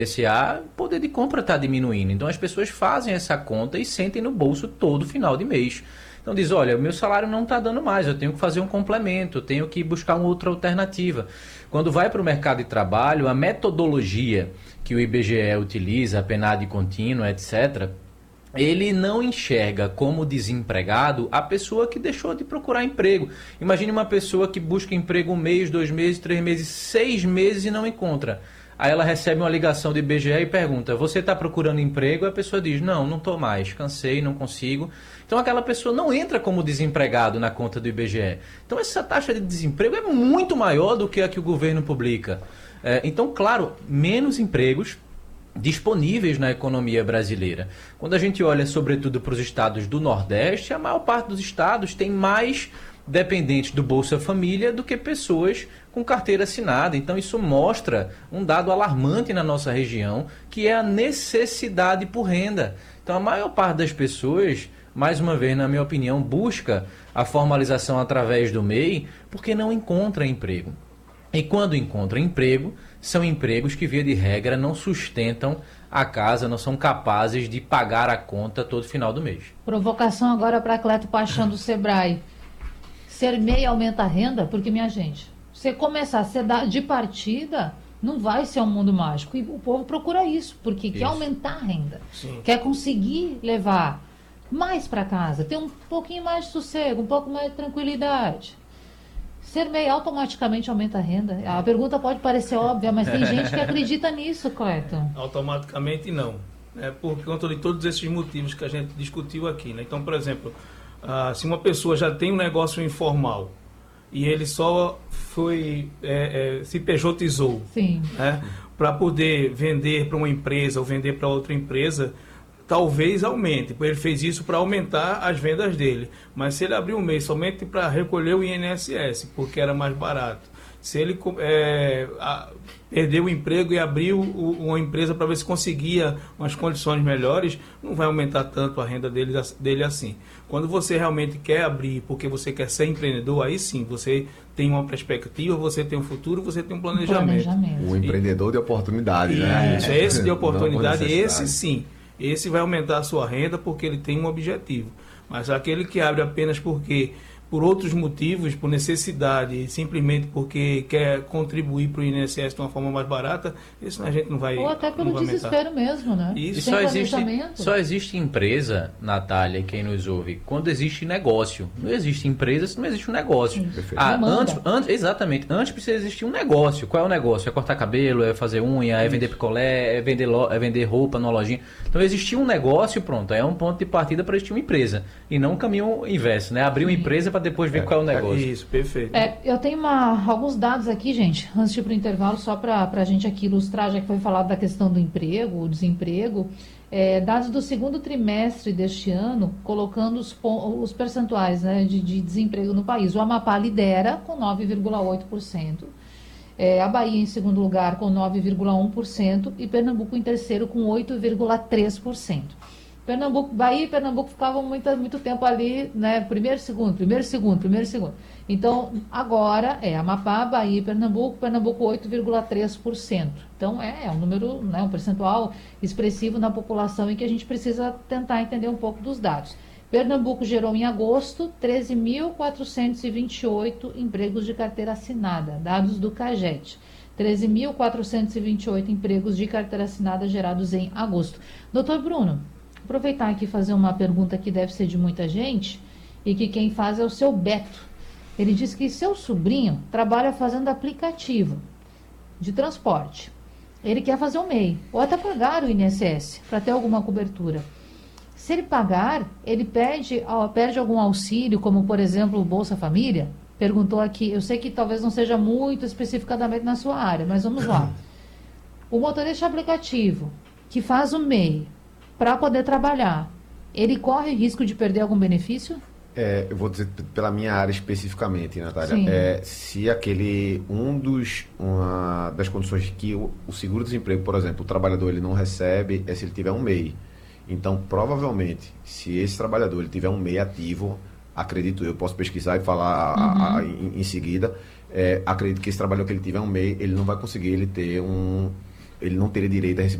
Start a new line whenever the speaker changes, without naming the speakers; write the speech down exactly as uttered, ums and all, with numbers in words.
Esse a o poder de compra está diminuindo. Então as pessoas fazem essa conta e sentem no bolso todo final de mês. Então diz, olha, o meu salário não está dando mais, eu tenho que fazer um complemento, eu tenho que buscar uma outra alternativa. Quando vai para o mercado de trabalho, a metodologia que o I B G E utiliza, a PNAD contínua, etcétera, ele não enxerga como desempregado a pessoa que deixou de procurar emprego. Imagine uma pessoa que busca emprego um mês, dois meses, três meses, seis meses e não encontra. Aí ela recebe uma ligação do I B G E e pergunta, você está procurando emprego? A pessoa diz, não, não estou mais, cansei, não consigo. Então aquela pessoa não entra como desempregado na conta do I B G E. Então essa taxa de desemprego é muito maior do que a que o governo publica. É, então, claro, menos empregos disponíveis na economia brasileira. Quando a gente olha sobretudo para os estados do Nordeste, a maior parte dos estados tem mais dependentes do Bolsa Família do que pessoas com carteira assinada. Então isso mostra um dado alarmante na nossa região, que é a necessidade por renda. Então a maior parte das pessoas, mais uma vez, na minha opinião, busca a formalização através do M E I porque não encontra emprego. E quando encontra emprego, são empregos que, via de regra, não sustentam a casa, não são capazes de pagar a conta todo final do mês.
Provocação agora para Cleto Paixão do Sebrae. Ser M E I aumenta a renda? Porque, minha gente, você começar a ser de partida, não vai ser um mundo mágico. E o povo procura isso, porque isso. Quer aumentar a renda. Sim. Quer conseguir levar mais para casa, ter um pouquinho mais de sossego, um pouco mais de tranquilidade. Ser M E I automaticamente aumenta a renda? A pergunta pode parecer óbvia, mas tem gente que acredita nisso, Cleiton.
Automaticamente não. É por conta de todos esses motivos que a gente discutiu aqui, né? Então, por exemplo, uh, se uma pessoa já tem um negócio informal e ele só foi é, é, se pejotizou, né, para poder vender para uma empresa ou vender para outra empresa, talvez aumente, porque ele fez isso para aumentar as vendas dele. Mas se ele abrir um mês somente para recolher o I N S S, porque era mais barato, se ele é, a, perdeu o emprego e abriu o, uma empresa para ver se conseguia umas condições melhores, não vai aumentar tanto a renda dele, dele assim. Quando você realmente quer abrir porque você quer ser empreendedor, aí sim, você tem uma perspectiva, você tem um futuro, você tem um planejamento. planejamento.
O empreendedor e, de oportunidade,
e,
né?
Isso, esse de oportunidade, esse sim. Esse vai aumentar a sua renda porque ele tem um objetivo. Mas aquele que abre apenas porque, por outros motivos, por necessidade, simplesmente porque quer contribuir para o I N S S de uma forma mais barata, isso a gente não vai.
Ou até pelo desespero mesmo, né?
Isso. E só existe, só existe empresa, Natália, e quem nos ouve, quando existe negócio. Não existe empresa se não existe um negócio. Ah, antes, antes, exatamente. Antes precisa existir um negócio. Qual é o negócio? É cortar cabelo, é fazer unha, é isso. Vender picolé, é vender, lo, é vender roupa numa lojinha. Então existir um negócio, pronto, é um ponto de partida para existir uma empresa. E não um caminho inverso, né? Abrir uma empresa para depois ver é, qual é o negócio.
Isso, perfeito.
É, eu tenho uma, alguns dados aqui, gente, antes de ir para o intervalo, só para a gente aqui ilustrar, já que foi falado da questão do emprego, o desemprego. É, dados do segundo trimestre deste ano, colocando os, os percentuais, né, de, de desemprego no país. O Amapá lidera com nove vírgula oito por cento. É, a Bahia em segundo lugar com nove vírgula um por cento e Pernambuco em terceiro com oito vírgula três por cento. Pernambuco, Bahia e Pernambuco ficavam muito, muito tempo ali, né? Primeiro, segundo, primeiro, segundo, primeiro, segundo. Então, agora é Amapá, Bahia e Pernambuco, Pernambuco oito vírgula três por cento. Então, é, é um número, né, um percentual expressivo na população em que a gente precisa tentar entender um pouco dos dados. Pernambuco gerou em agosto treze mil quatrocentos e vinte e oito empregos de carteira assinada, dados do CAGED. treze mil quatrocentos e vinte e oito empregos de carteira assinada gerados em agosto. Doutor Bruno, aproveitar aqui e fazer uma pergunta que deve ser de muita gente e que quem faz é o seu Beto. Ele diz que seu sobrinho trabalha fazendo aplicativo de transporte. Ele quer fazer o M E I ou até pagar o I N S S para ter alguma cobertura. Se ele pagar, ele perde, perde algum auxílio, como por exemplo o Bolsa Família? Perguntou aqui, eu sei que talvez não seja muito especificadamente na sua área, mas vamos lá. O motorista aplicativo que faz o M E I para poder trabalhar, ele corre risco de perder algum benefício?
É, eu vou dizer pela minha área especificamente, Natália. É, se aquele, um dos, uma das condições que o, o seguro-desemprego, por exemplo, o trabalhador ele não recebe é se ele tiver um M E I. Então, provavelmente, se esse trabalhador ele tiver um M E I ativo, acredito eu, posso pesquisar e falar uhum. a, a, em, em seguida, é, acredito que esse trabalhador que ele tiver um M E I, ele não vai conseguir ele ter um, ele não teria direito a receber